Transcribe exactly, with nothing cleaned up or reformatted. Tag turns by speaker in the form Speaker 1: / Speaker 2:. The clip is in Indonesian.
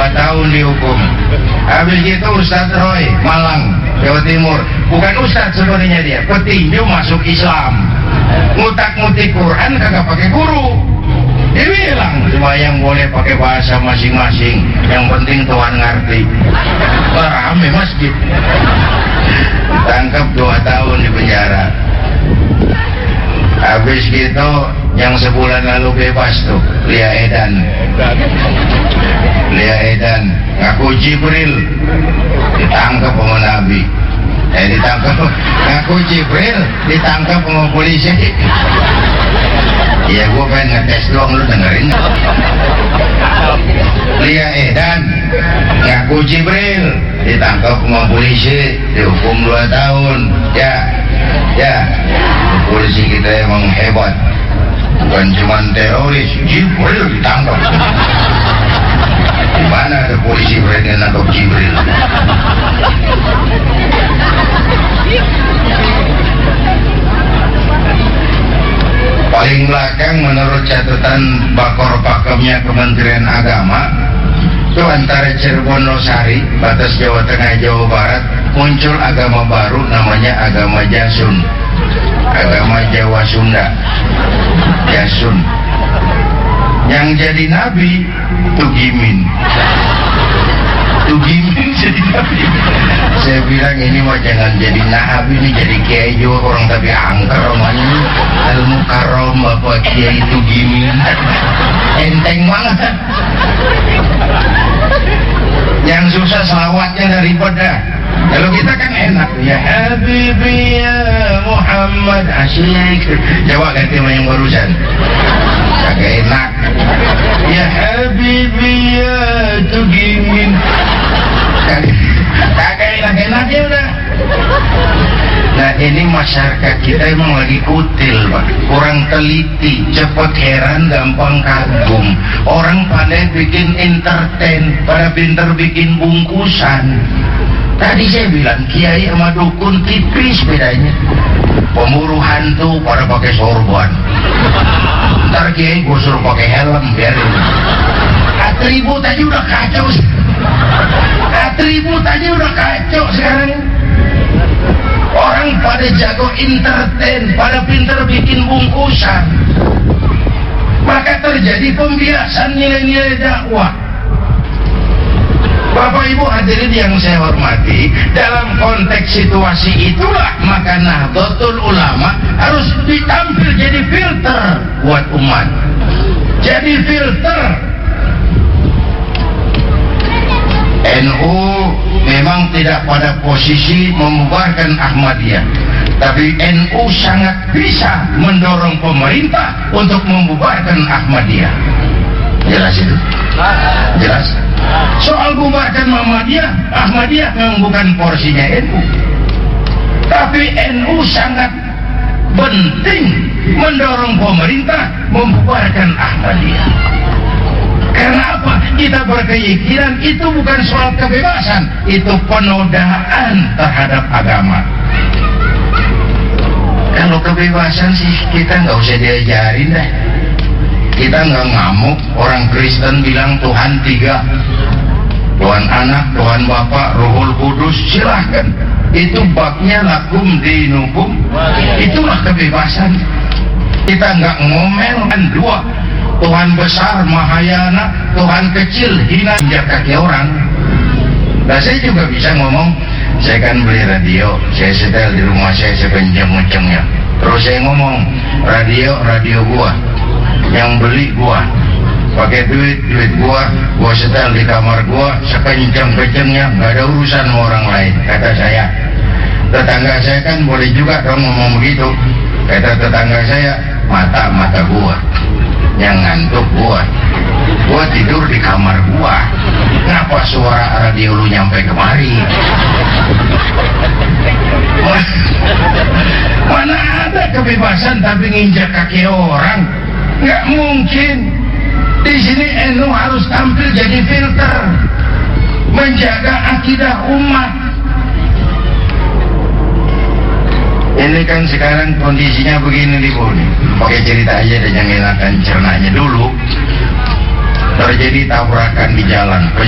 Speaker 1: dua tahun dihukum. Habis itu Ustadz Roy Malang, Jawa Timur, bukan Ustadz sebenarnya dia, petinju masuk Islam, ngutak-ngutik Quran kagak pakai guru. Dia bilang sembahyang boleh pakai bahasa masing-masing, yang penting Tuhan ngerti. Rame masjid. Ditangkap dua tahun di penjara. Habis gitu yang sebulan lalu bebas tuh Lia Edan. Lia Edan ngaku Jibril, ditangkap sama Nabi. Eh ditangkap ngaku Jibril, ditangkap sama polisi. Iya gua pengen ngetes doang, lu dengerin. Lia Edan ngaku Jibril, ditangkap sama polisi, dihukum dua tahun. Ya, ya, polisi kita emang hebat, bukan cuma teroris, Jibril ditangkap. Di mana ada polisi berani nangkap Jibril? Paling belakang menurut catatan Bakor Pakemnya Kementerian Agama itu antara Cirebon Losari, batas Jawa Tengah Jawa Barat, muncul agama baru namanya agama Jasun, agama Jawa Sunda, Jasun. Yang jadi nabi Tugimin. Tugimin jadi nabi. Saya bilang ini mah jangan jadi nabi, ini jadi kiai juga orang tapi angker namanya ini. Ilmu karom bapak kiai Tugimin. Enteng banget. Yang susah selawatnya daripada. Kalau kita kan enak, ya Habibi ya Muhammad, asyik. Coba ganti sama yang barusan. Agak enak. Ya Habibi ya Tugimin. Kagak enak-enak ya udah. Nah ini masyarakat kita emang lagi kutil Pak, kurang teliti, cepet heran, gampang kagum. Orang pandai bikin entertain, pada pinter bikin bungkusan. Tadi saya bilang kiai sama dukun tipis bedanya. Pemburu hantu pada pakai sorban. Ntar kiai gue suruh pakai helm biarin. Atribut aja udah kacau. Atribut aja udah kacau sekarang. Orang pada jago entertain, pada pinter bikin bungkusan. Maka terjadi pembiasan nilai-nilai dakwah. Bapak Ibu hadirin yang saya hormati, dalam konteks situasi itulah maka Nahdlatul Ulama harus ditampil jadi filter buat umat. Jadi filter. N U memang tidak pada posisi membubarkan Ahmadiyah, tapi N U sangat bisa mendorong pemerintah untuk membubarkan Ahmadiyah. Jelas itu? Jelas? Soal bubarkan Muhammadiyah, Ahmadiyah memang bukan porsinya N U, tapi N U sangat penting mendorong pemerintah membubarkan Ahmadiyah. Karena apa? Kita berkeyakinan itu bukan soal kebebasan, itu penodaan terhadap agama. Kalau kebebasan sih kita nggak usah diajarin dah. Kita nggak ngamuk, orang Kristen bilang Tuhan tiga, Tuhan Anak, Tuhan Bapa, Ruhul Kudus, silahkan. Itu babnya lakum dinukum, itulah kebebasan. Kita nggak ngomelkan dua, Tuhan besar Mahayana, Tuhan kecil hina injak kaki orang. Nah saya juga bisa ngomong, saya kan beli radio, saya setel di rumah saya, saya kenceng-kencengnya. Terus saya ngomong, radio, radio gua, yang beli gua, pakai duit, duit gua, gua setel di kamar gua, sekenceng-kencengnya, nggak ada urusan sama orang lain, kata saya. Tetangga saya kan boleh juga dong ngomong begitu, kata tetangga saya, mata-mata gua, yang ngantuk gua, gua tidur di kamar gua, kenapa suara radio lu nyampe kemari? Mana ada kebebasan tapi nginjak kaki orang? Nggak mungkin. Di sini N U harus tampil jadi filter, menjaga akidah umat. Ini kan sekarang kondisinya begini nih Bu, pakai cerita aja dan yang enakan cernanya dulu. Terjadi tabrakan di jalan.